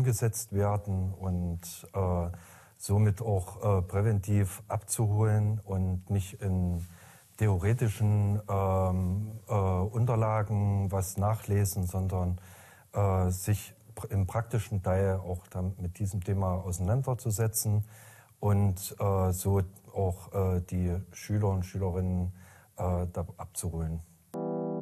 umgesetzt werden und somit auch präventiv abzuholen und nicht in theoretischen Unterlagen was nachlesen, sondern sich im praktischen Teil auch dann mit diesem Thema auseinanderzusetzen und so auch die Schüler und Schülerinnen da abzuholen.